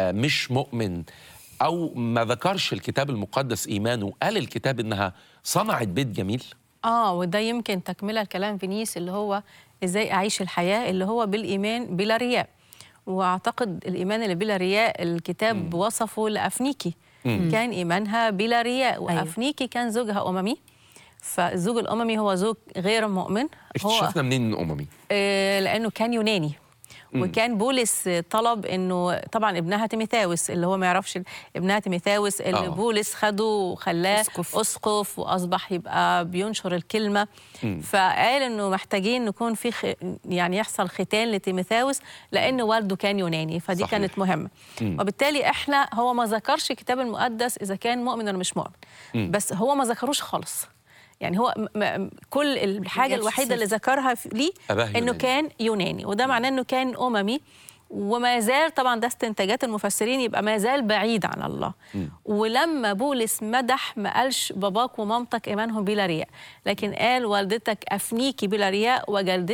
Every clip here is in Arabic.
مش مؤمن أو ما ذكرش الكتاب المقدس إيمانه، قال الكتاب إنها صنعت بيت جميل؟ وده يمكن تكملة الكلام فينيس، اللي هو إزاي أعيش الحياة اللي هو بالإيمان بلا رياء. وأعتقد الإيمان اللي بلا رياء الكتاب وصفه لأفنيكي، كان إيمانها بلا رياء، وأفنيكي كان زوجها أممي. فالزوج الأممي هو زوج غير مؤمن. اكتشفنا منين إنه أممي؟ لأنه كان يوناني. وكان بولس طلب انه طبعا ابنها تيموثاوس، اللي هو ما يعرفش ابنها تيموثاوس اللي بولس خده وخلاه اسقف واصبح يبقى بينشر الكلمه. فقال انه محتاجين نكون في يعني يحصل ختان لتيموثاوس لان والده كان يوناني، فدي صحيح. كانت مهمه. وبالتالي احنا هو ما ذكرش الكتاب المقدس اذا كان مؤمن ولا مش مؤمن، بس هو ما ذكروش خالص. يعني هو كل الحاجة الوحيدة اللي ذكرها ليه إنه كان يوناني، وده معناه إنه كان أممي، وما زال طبعا ده استنتاجات المفسرين يبقى ما زال بعيد عن الله. ولما بولس مدح ما قالش باباك ومامتك إيمانهم بلا رياء، لكن قال والدتك أفنيكي بلا رياء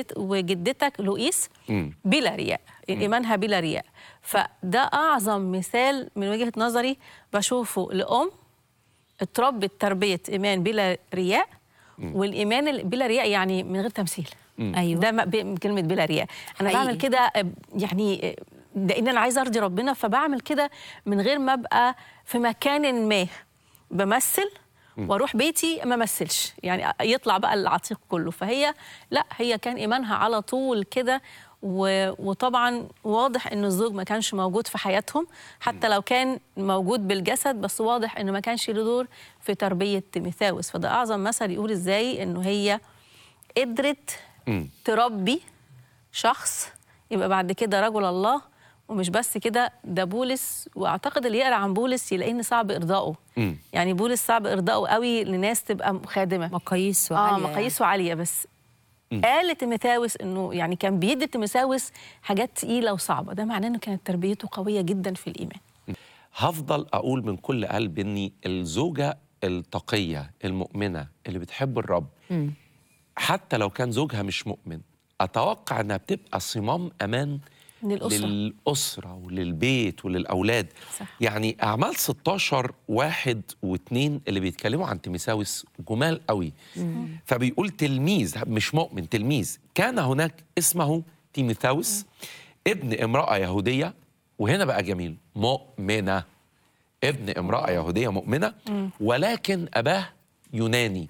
وجدتك لوئيس بلا رياء، إيمانها بلا رياء. فده أعظم مثال من وجهة نظري بشوفه لأم اتربت تربية إيمان بلا رياء، والإيمان بلا رياء يعني من غير تمثيل. أيوة. ده كلمة بلا رياء. أنا بعمل كده يعني لأن أنا عايزة أرضي ربنا، فبعمل كده من غير ما أبقى في مكان ما بمثل واروح بيتي ما مثلش، يعني يطلع بقى العتيق كله. فهي لا، هي كان إيمانها على طول كده. وطبعا واضح انه الزوج ما كانش موجود في حياتهم، حتى لو كان موجود بالجسد، بس واضح انه ما كانش له دور في تربيه تيموثاوس. فده اعظم مثل يقول ازاي انه هي قدرت تربي شخص يبقى بعد كده رجل الله. ومش بس كده، ده بولس، واعتقد اللي يقرا عن بولس يلاقي ان صعب ارضائه. يعني بولس صعب ارضائه قوي لناس تبقى خادمه، مقاييسه عاليه. مقاييسه عاليه. بس قال تيموثاوس انه يعني كان بيدي تيموثاوس حاجات تقيله وصعبه، ده معناه انه كانت تربيته قويه جدا في الايمان. هفضل اقول من كل قلب اني الزوجه التقيه المؤمنه اللي بتحب الرب حتى لو كان زوجها مش مؤمن، اتوقع انها بتبقى صمام امان للأسرة وللبيت وللأولاد. صح. يعني أعمال 16 1 و2 اللي بيتكلموا عن تيموثاوس جمال قوي. فبيقول تلميذ مش مؤمن، تلميذ كان هناك اسمه تيموثاوس ابن امرأة يهودية، وهنا بقى جميل، مؤمنة، ابن امرأة يهودية مؤمنة، ولكن أباه يوناني.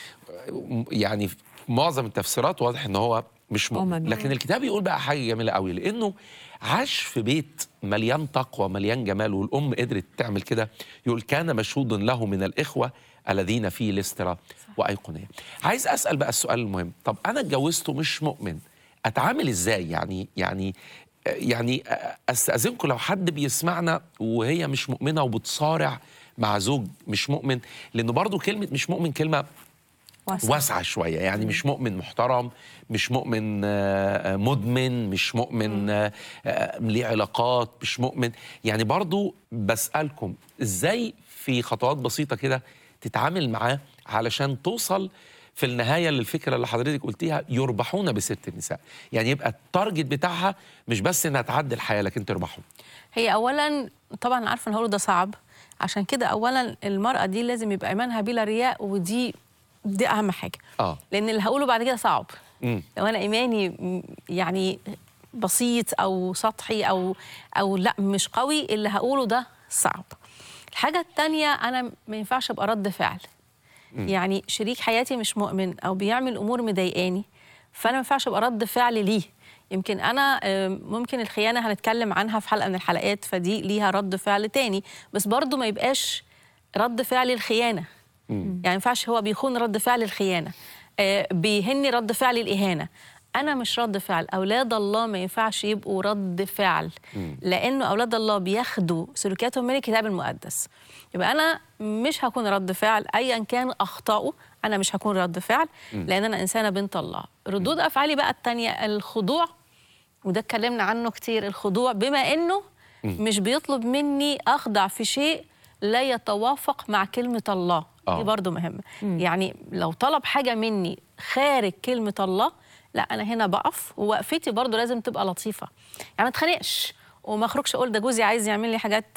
يعني في معظم التفسيرات واضح ان هو مش مؤمن، لكن الكتاب يقول بقى حاجه جميله قوي، لانه عاش في بيت مليان تقوى مليان جمال، والام قدرت تعمل كده. يقول كان مشهود له من الاخوه الذين في ليسترا وايقونيه. عايز اسال بقى السؤال المهم، طب انا اتجوزته مش مؤمن، اتعامل ازاي؟ يعني استاذنكم لو حد بيسمعنا وهي مش مؤمنه وبتصارع مع زوج مش مؤمن، لانه برضو كلمه مش مؤمن كلمه واسعة شوية، يعني مش مؤمن محترم، مش مؤمن مدمن، مش مؤمن ليه علاقات، مش مؤمن. يعني برضو بسألكم ازاي في خطوات بسيطة كده تتعامل معاه علشان توصل في النهاية للفكرة اللي حضرتك قلتيها، يربحون بست النساء. يعني يبقى التارجت بتاعها مش بس انها تعدي الحياة لكن تربحهم. هي اولا طبعا عارفة ان هقوله ده صعب، عشان كده اولا المرأة دي لازم يبقى ايمانها بلا رياء، ودي اهم حاجه. لان اللي هقوله بعد كده صعب. لو انا ايماني يعني بسيط او سطحي او لا مش قوي، اللي هقوله ده صعب. الحاجه الثانيه، انا ما ينفعش ابقى رد فعل. يعني شريك حياتي مش مؤمن او بيعمل امور مضايقاني، فانا ما ينفعش ابقى رد فعل ليه. يمكن انا ممكن الخيانه هنتكلم عنها في حلقه من الحلقات، فدي ليها رد فعل تاني، بس برضو ما يبقاش رد فعل الخيانه. يعني ما ينفعش هو بيخون رد فعل الخيانه، بيهني رد فعل الاهانه. انا مش رد فعل. اولاد الله ما ينفعش يبقوا رد فعل، لانه اولاد الله بياخدوا سلوكياتهم من الكتاب المقدس. يبقى انا مش هكون رد فعل ايا كان اخطائه، انا مش هكون رد فعل، لان انا انسانه بنت الله. ردود افعالي بقى الثانيه الخضوع، وده اتكلمنا عنه كتير. الخضوع بما انه مش بيطلب مني اخضع في شيء لا يتوافق مع كلمه الله. دي برضو مهمة. يعني لو طلب حاجة مني خارج كلمة الله، لا أنا هنا بقف، ووقفتي برضو لازم تبقى لطيفة. يعني ما اتخانقش وما اخرجش اقول ده جوزي عايز يعمل لي حاجات